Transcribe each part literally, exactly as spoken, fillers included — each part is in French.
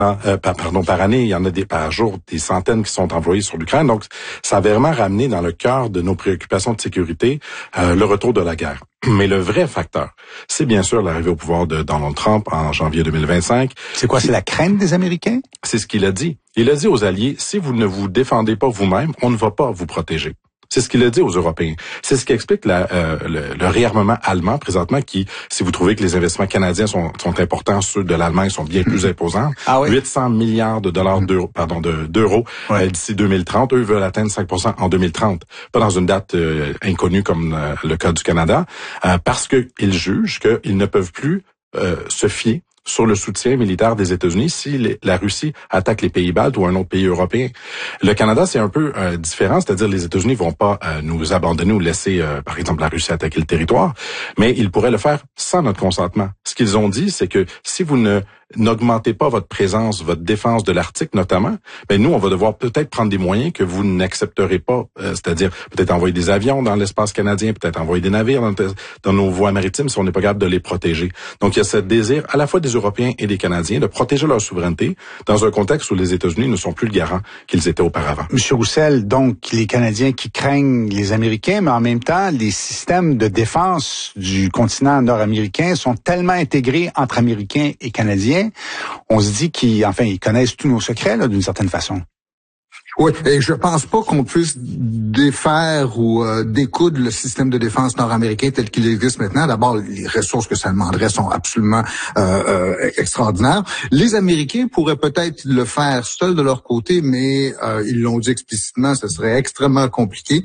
Euh, par, pardon, par année, il y en a des par jour, des centaines qui sont envoyés sur l'Ukraine. Donc, ça a vraiment ramené dans le cœur de nos préoccupations de sécurité euh, le retour de la guerre. Mais le vrai facteur, c'est bien sûr l'arrivée au pouvoir de Donald Trump en janvier deux mille vingt-cinq. C'est quoi, c'est la crainte des Américains? C'est ce qu'il a dit. Il a dit aux alliés, si vous ne vous défendez pas vous-même, on ne va pas vous protéger. C'est ce qu'il a dit aux Européens. C'est ce qui explique la, euh, le, le réarmement allemand présentement qui, si vous trouvez que les investissements canadiens sont, sont importants, ceux de l'Allemagne sont bien plus imposants. Ah oui? huit cents milliards de dollars d'euros, pardon, de, d'euros ouais. euh, d'ici deux mille trente. Eux veulent atteindre cinq pour cent en deux mille trente. Pas dans une date euh, inconnue comme euh, le cas du Canada, euh, parce qu'ils jugent qu'ils ne peuvent plus euh, se fier sur le soutien militaire des États-Unis si les, la Russie attaque les pays baltes ou un autre pays européen. Le Canada, c'est un peu euh, différent, c'est-à-dire les États-Unis vont pas euh, nous abandonner ou laisser, euh, par exemple, la Russie attaquer le territoire, mais ils pourraient le faire sans notre consentement. Ce qu'ils ont dit, c'est que si vous ne n'augmentez pas votre présence, votre défense de l'Arctique notamment, ben nous, on va devoir peut-être prendre des moyens que vous n'accepterez pas, euh, c'est-à-dire peut-être envoyer des avions dans l'espace canadien, peut-être envoyer des navires dans, dans nos voies maritimes si on n'est pas capable de les protéger. Donc, il y a ce désir à la fois des Européens et des Canadiens de protéger leur souveraineté dans un contexte où les États-Unis ne sont plus le garant qu'ils étaient auparavant. Monsieur Roussel, donc les Canadiens qui craignent les Américains, mais en même temps, les systèmes de défense du continent nord-américain sont tellement intégrés entre Américains et Canadiens, on se dit qu'ils, enfin, ils connaissent tous nos secrets, là, d'une certaine façon. Oui, et je pense pas qu'on puisse défaire ou euh, découdre le système de défense nord-américain tel qu'il existe maintenant. D'abord, les ressources que ça demanderait sont absolument euh, euh, extraordinaires. Les Américains pourraient peut-être le faire seuls de leur côté, mais euh, ils l'ont dit explicitement, ce serait extrêmement compliqué.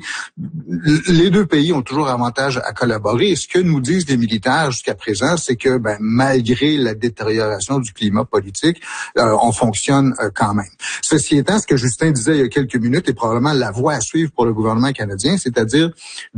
Les deux pays ont toujours avantage à collaborer. Et ce que nous disent les militaires jusqu'à présent, c'est que ben, malgré la détérioration du climat politique, euh, on fonctionne euh, quand même. Ceci étant, ce que Justin disait il y a quelques minutes est probablement la voie à suivre pour le gouvernement canadien, c'est-à-dire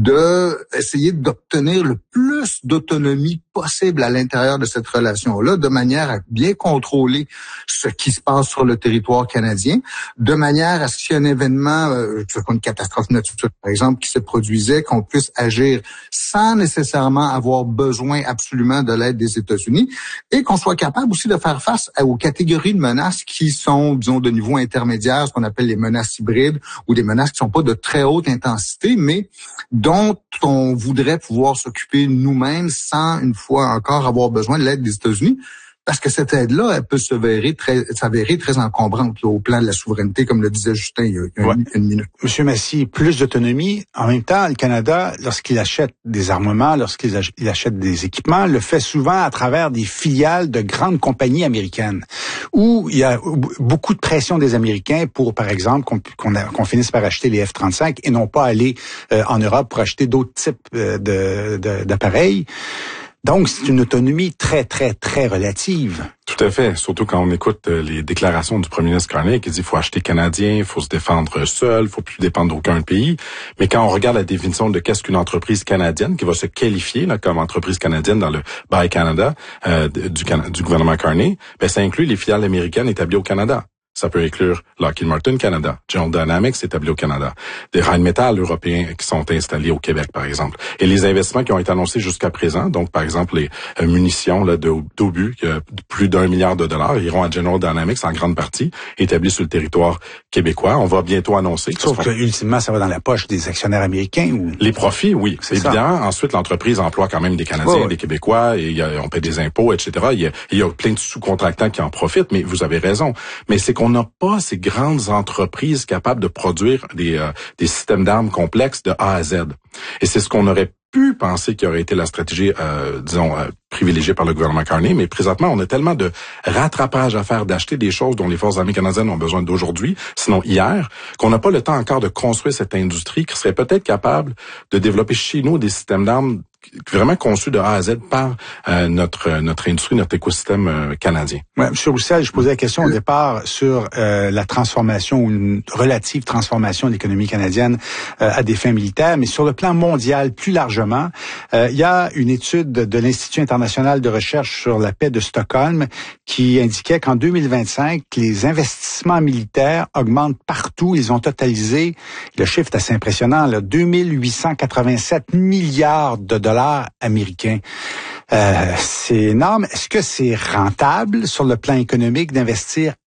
de essayer d'obtenir le plus d'autonomie possible à l'intérieur de cette relation-là, de manière à bien contrôler ce qui se passe sur le territoire canadien, de manière à ce qu'il y ait un événement, euh, une catastrophe naturelle, par exemple, qui se produisait, qu'on puisse agir sans nécessairement avoir besoin absolument de l'aide des États-Unis, et qu'on soit capable aussi de faire face aux catégories de menaces qui sont, disons, de niveau intermédiaire, ce qu'on appelle les menaces hybrides, ou des menaces qui sont pas de très haute intensité, mais dont on voudrait pouvoir s'occuper nous-mêmes sans, une fois encore, avoir besoin de l'aide des États-Unis. Parce que cette aide-là, elle peut s'avérer très, s'avérer très encombrante là, au plan de la souveraineté, comme le disait Justin il y a, il y a ouais. une, une minute. Monsieur Massy, plus d'autonomie. En même temps, le Canada, lorsqu'il achète des armements, lorsqu'il achète des équipements, le fait souvent à travers des filiales de grandes compagnies américaines, où il y a beaucoup de pression des Américains pour, par exemple, qu'on, qu'on, a, qu'on finisse par acheter les F trente-cinq et non pas aller euh, en Europe pour acheter d'autres types euh, de, de, d'appareils. Donc, c'est une autonomie très, très, très relative. Tout à fait, surtout quand on écoute les déclarations du premier ministre Carney qui dit qu'il faut acheter canadien, il faut se défendre seul, il faut plus dépendre d'aucun pays. Mais quand on regarde la définition de qu'est-ce qu'une entreprise canadienne qui va se qualifier là, comme entreprise canadienne dans le Buy Canada euh, du, du gouvernement Carney, ben ça inclut les filiales américaines établies au Canada. Ça peut inclure Lockheed Martin Canada, General Dynamics établi au Canada, des Rheinmetall européens qui sont installés au Québec, par exemple. Et les investissements qui ont été annoncés jusqu'à présent, donc par exemple les euh, munitions là, de, d'obus, euh, plus d'un milliard de dollars, iront à General Dynamics en grande partie, établis sur le territoire québécois. On va bientôt annoncer. Sauf que, ultimement, ça va dans la poche des actionnaires américains. Ou... Les profits, oui, c'est évident. Ça. Ensuite, l'entreprise emploie quand même des Canadiens, oh, oui. des Québécois, et y a, on paie des impôts, et cetera. Il y a, il y a plein de sous-contractants qui en profitent, mais vous avez raison. Mais c'est qu'on n'a pas ces grandes entreprises capables de produire des, euh, des systèmes d'armes complexes de A à Z. Et c'est ce qu'on aurait pu penser qui aurait été la stratégie, euh, disons, euh, privilégiée par le gouvernement Carney. Mais présentement, on a tellement de rattrapage à faire, d'acheter des choses dont les forces armées canadiennes ont besoin d'aujourd'hui, sinon hier, qu'on n'a pas le temps encore de construire cette industrie qui serait peut-être capable de développer chez nous des systèmes d'armes vraiment conçu de A à Z par euh, notre notre industrie, notre écosystème euh, canadien. Ouais, Monsieur Roussel, je posais la question au départ sur euh, la transformation ou une relative transformation de l'économie canadienne euh, à des fins militaires, mais sur le plan mondial, plus largement, euh, il y a une étude de, de l'Institut international de recherche sur la paix de Stockholm qui indiquait qu'en deux mille vingt-cinq, les investissements militaires augmentent partout. Ils ont totalisé, le chiffre est assez impressionnant, là, deux mille huit cent quatre-vingt-sept milliards de dollars américains. Euh, c'est énorme. Est-ce que c'est rentable sur le plan économique d'investir